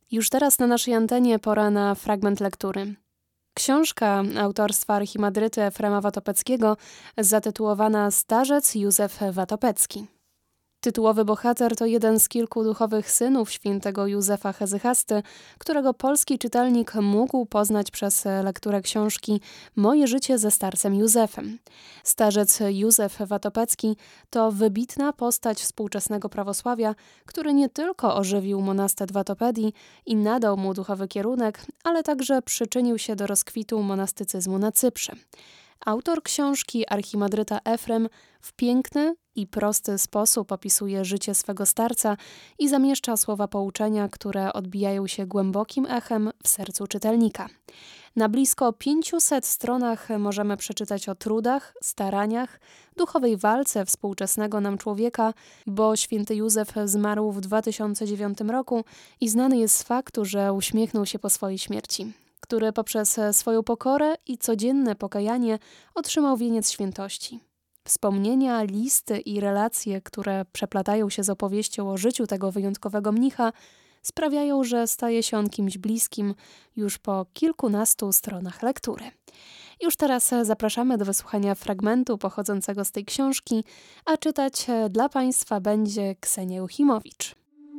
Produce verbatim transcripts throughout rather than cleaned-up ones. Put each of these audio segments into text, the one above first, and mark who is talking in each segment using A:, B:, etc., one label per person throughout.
A: Już teraz na naszej antenie pora na fragment lektury. Książka autorstwa archimandryty Efrema Watopeckiego zatytułowana Starzec Józef Watopecki. Tytułowy bohater to jeden z kilku duchowych synów świętego Józefa Hezychasty, którego polski czytelnik mógł poznać przez lekturę książki Moje życie ze starcem Józefem. Starzec Józef Watopecki to wybitna postać współczesnego prawosławia, który nie tylko ożywił monastet Watopedii i nadał mu duchowy kierunek, ale także przyczynił się do rozkwitu monastycyzmu na Cyprze. Autor książki, archimandryta Efrem, w piękny i prosty sposób opisuje życie swego starca i zamieszcza słowa pouczenia, które odbijają się głębokim echem w sercu czytelnika. Na blisko pięciuset stronach możemy przeczytać o trudach, staraniach, duchowej walce współczesnego nam człowieka, bo święty Józef zmarł w dwa tysiące dziewiątym roku i znany jest z faktu, że uśmiechnął się po swojej śmierci, który poprzez swoją pokorę i codzienne pokajanie otrzymał wieniec świętości. Wspomnienia, listy i relacje, które przeplatają się z opowieścią o życiu tego wyjątkowego mnicha, sprawiają, że staje się on kimś bliskim już po kilkunastu stronach lektury. Już teraz zapraszamy do wysłuchania fragmentu pochodzącego z tej książki, a czytać dla Państwa będzie Ksenia Juchimowicz.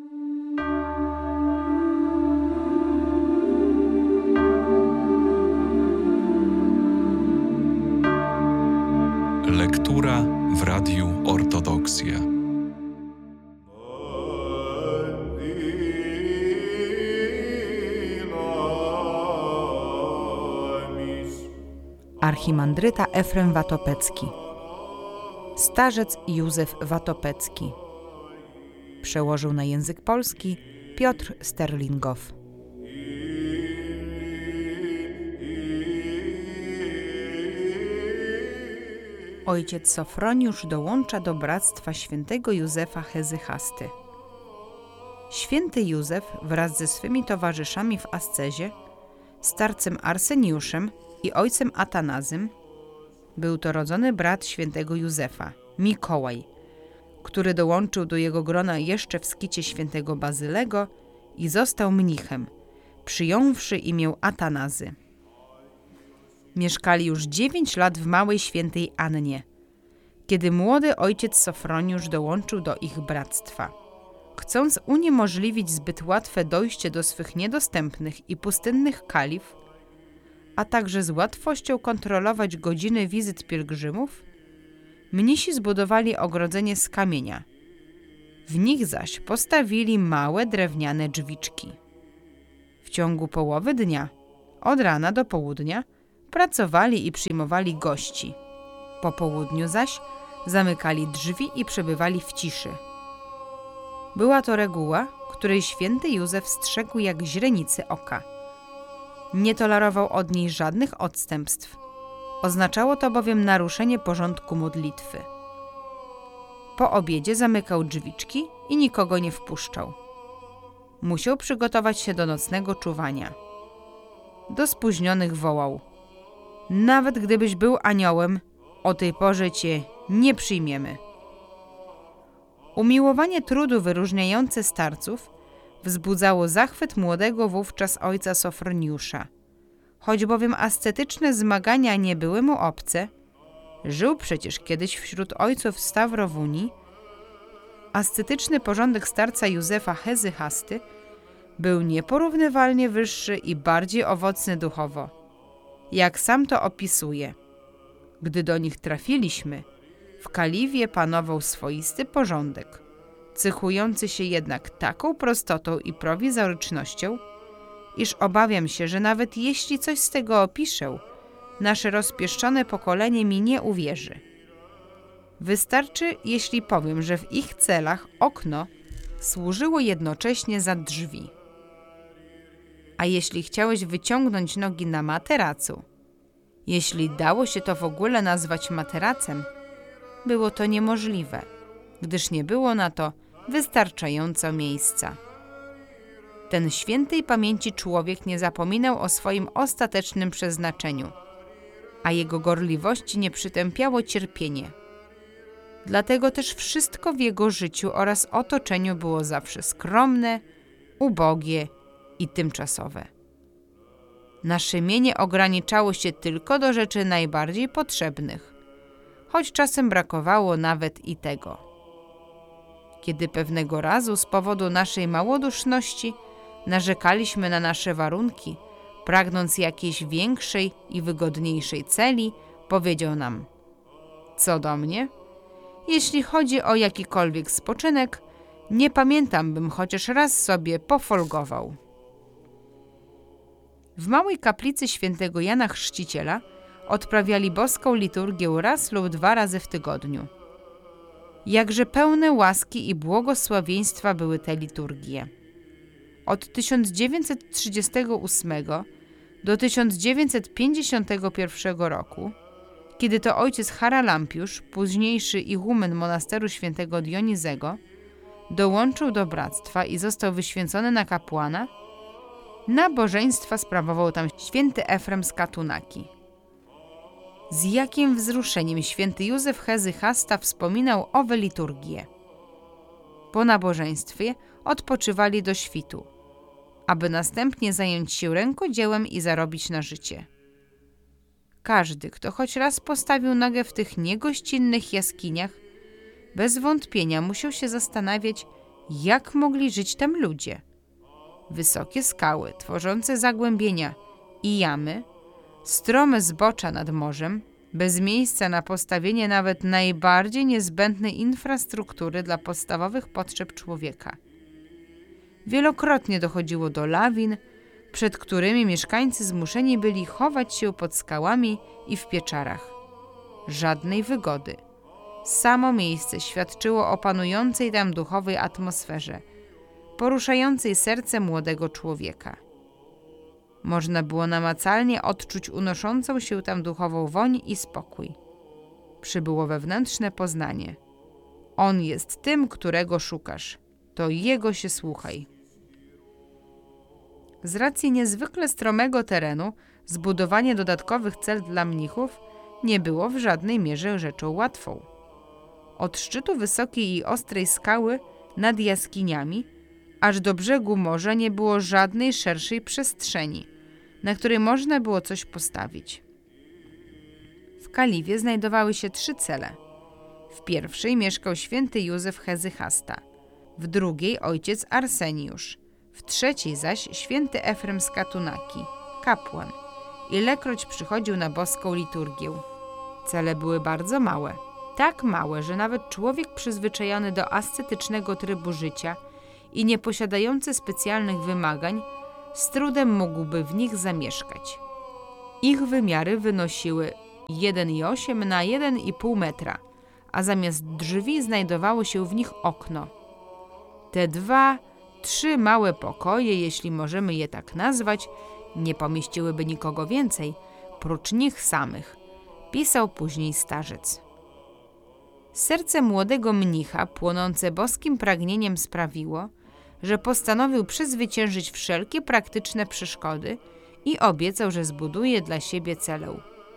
B: Lektura w Radiu Ortodoksja.
C: Archimandryta Efrem Watopecki. Starzec Józef Watopecki. Przełożył na język polski Piotr Sterlingow. Ojciec Sofroniusz dołącza do bractwa świętego Józefa Hezychasty. Święty Józef wraz ze swymi towarzyszami w ascezie, starcem Arseniuszem i ojcem Atanazym, był to rodzony brat świętego Józefa, Mikołaj, który dołączył do jego grona jeszcze w skicie świętego Bazylego i został mnichem, przyjąwszy imię Atanazy. Mieszkali już dziewięć lat w Małej Świętej Annie, kiedy młody ojciec Sofroniusz dołączył do ich bractwa. Chcąc uniemożliwić zbyt łatwe dojście do swych niedostępnych i pustynnych kalif, a także z łatwością kontrolować godziny wizyt pielgrzymów, mnisi zbudowali ogrodzenie z kamienia. W nich zaś postawili małe drewniane drzwiczki. W ciągu połowy dnia, od rana do południa, pracowali i przyjmowali gości. Po południu zaś zamykali drzwi i przebywali w ciszy. Była to reguła, której święty Józef strzegł jak źrenicy oka. Nie tolerował od niej żadnych odstępstw. Oznaczało to bowiem naruszenie porządku modlitwy. Po obiedzie zamykał drzwiczki i nikogo nie wpuszczał. Musiał przygotować się do nocnego czuwania. Do spóźnionych wołał: nawet gdybyś był aniołem, o tej porze cię nie przyjmiemy. Umiłowanie trudu wyróżniające starców wzbudzało zachwyt młodego wówczas ojca Sofroniusza. Choć bowiem ascetyczne zmagania nie były mu obce, żył przecież kiedyś wśród ojców Stawrowuni, ascetyczny porządek starca Józefa Hezychasty był nieporównywalnie wyższy i bardziej owocny duchowo. Jak sam to opisuje: gdy do nich trafiliśmy, w Kaliwie panował swoisty porządek, cechujący się jednak taką prostotą i prowizorycznością, iż obawiam się, że nawet jeśli coś z tego opiszę, nasze rozpieszczone pokolenie mi nie uwierzy. Wystarczy, jeśli powiem, że w ich celach okno służyło jednocześnie za drzwi. A jeśli chciałeś wyciągnąć nogi na materacu, jeśli dało się to w ogóle nazwać materacem, było to niemożliwe, gdyż nie było na to wystarczająco miejsca. Ten świętej pamięci człowiek nie zapominał o swoim ostatecznym przeznaczeniu, a jego gorliwości nie przytępiało cierpienie. Dlatego też wszystko w jego życiu oraz otoczeniu było zawsze skromne, ubogie i tymczasowe. Nasze mienie ograniczało się tylko do rzeczy najbardziej potrzebnych, choć czasem brakowało nawet i tego. Kiedy pewnego razu z powodu naszej małoduszności narzekaliśmy na nasze warunki, pragnąc jakiejś większej i wygodniejszej celi, powiedział nam: co do mnie, jeśli chodzi o jakikolwiek spoczynek, nie pamiętam, bym chociaż raz sobie pofolgował. W małej kaplicy świętego Jana Chrzciciela odprawiali boską liturgię raz lub dwa razy w tygodniu. Jakże pełne łaski i błogosławieństwa były te liturgie. Od tysiąc dziewięćset trzydziestego ósmego do tysiąc dziewięćset pięćdziesiątego pierwszego roku, kiedy to ojciec Haralampiusz, późniejszy ichumen monasteru świętego Dionizego, dołączył do bractwa i został wyświęcony na kapłana, nabożeństwa sprawował tam święty Efrem z Katunaki. Z jakim wzruszeniem święty Józef Hezychasta wspominał owe liturgie. Po nabożeństwie odpoczywali do świtu, aby następnie zająć się rękodziełem i zarobić na życie. Każdy, kto choć raz postawił nogę w tych niegościnnych jaskiniach, bez wątpienia musiał się zastanawiać, jak mogli żyć tam ludzie. Wysokie skały, tworzące zagłębienia i jamy, strome zbocza nad morzem, bez miejsca na postawienie nawet najbardziej niezbędnej infrastruktury dla podstawowych potrzeb człowieka. Wielokrotnie dochodziło do lawin, przed którymi mieszkańcy zmuszeni byli chować się pod skałami i w pieczarach. Żadnej wygody. Samo miejsce świadczyło o panującej tam duchowej atmosferze, poruszającej serce młodego człowieka. Można było namacalnie odczuć unoszącą się tam duchową woń i spokój. Przybyło wewnętrzne poznanie. On jest tym, którego szukasz. To Jego się słuchaj. Z racji niezwykle stromego terenu zbudowanie dodatkowych cel dla mnichów nie było w żadnej mierze rzeczą łatwą. Od szczytu wysokiej i ostrej skały nad jaskiniami aż do brzegu morza nie było żadnej szerszej przestrzeni, na której można było coś postawić. W Kaliwie znajdowały się trzy cele. W pierwszej mieszkał święty Józef Hezychasta, w drugiej ojciec Arseniusz, w trzeciej zaś święty Efrem z Katunaki, kapłan, ilekroć przychodził na boską liturgię. Cele były bardzo małe, tak małe, że nawet człowiek przyzwyczajony do ascetycznego trybu życia i nieposiadający specjalnych wymagań z trudem mógłby w nich zamieszkać. Ich wymiary wynosiły jeden przecinek osiem na jeden i pół metra, a zamiast drzwi znajdowało się w nich okno. Te dwa, trzy małe pokoje, jeśli możemy je tak nazwać, nie pomieściłyby nikogo więcej, prócz nich samych, pisał później starzec. Serce młodego mnicha, płonące boskim pragnieniem, sprawiło, że postanowił przezwyciężyć wszelkie praktyczne przeszkody i obiecał, że zbuduje dla siebie celę.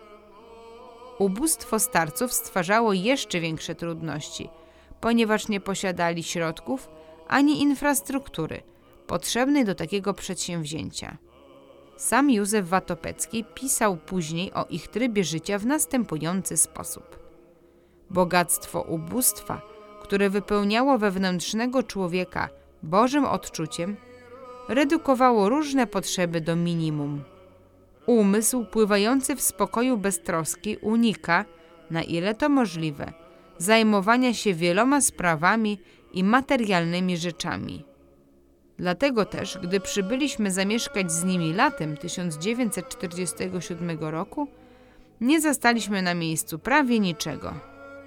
C: Ubóstwo starców stwarzało jeszcze większe trudności, ponieważ nie posiadali środków ani infrastruktury potrzebnej do takiego przedsięwzięcia. Sam Józef Watopecki pisał później o ich trybie życia w następujący sposób. Bogactwo ubóstwa, które wypełniało wewnętrznego człowieka Bożym odczuciem, redukowało różne potrzeby do minimum. Umysł pływający w spokoju beztroski unika, na ile to możliwe, zajmowania się wieloma sprawami i materialnymi rzeczami. Dlatego też, gdy przybyliśmy zamieszkać z nimi latem tysiąc dziewięćset czterdziestego siódmego roku, nie zastaliśmy na miejscu prawie niczego.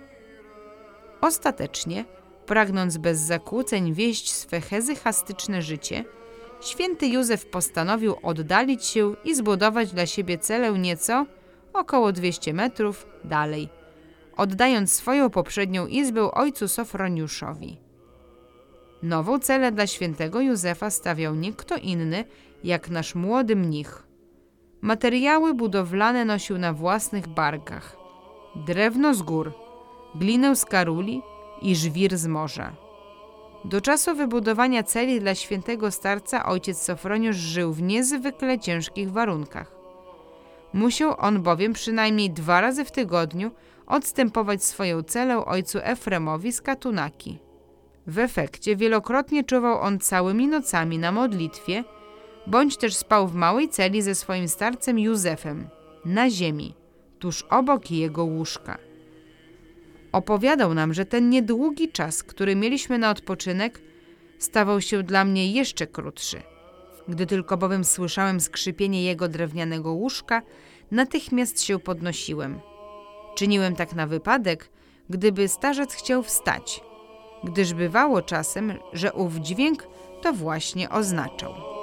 C: Ostatecznie, pragnąc bez zakłóceń wieść swe hezychastyczne życie, święty Józef postanowił oddalić się i zbudować dla siebie celę nieco, około dwieście metrów, dalej, oddając swoją poprzednią izbę ojcu Sofroniuszowi. Nową celę dla świętego Józefa stawiał nie kto inny, jak nasz młody mnich. Materiały budowlane nosił na własnych barkach. Drewno z gór, glinę z Karuli i żwir z morza. Do czasu wybudowania celi dla świętego starca ojciec Sofroniusz żył w niezwykle ciężkich warunkach. Musiał on bowiem przynajmniej dwa razy w tygodniu odstępować swoją celę ojcu Efremowi z Katunaki. W efekcie wielokrotnie czuwał on całymi nocami na modlitwie, bądź też spał w małej celi ze swoim starcem Józefem, na ziemi, tuż obok jego łóżka. Opowiadał nam, że ten niedługi czas, który mieliśmy na odpoczynek, stawał się dla mnie jeszcze krótszy. Gdy tylko bowiem słyszałem skrzypienie jego drewnianego łóżka, natychmiast się podnosiłem. Czyniłem tak na wypadek, gdyby starzec chciał wstać, gdyż bywało czasem, że ów dźwięk to właśnie oznaczał.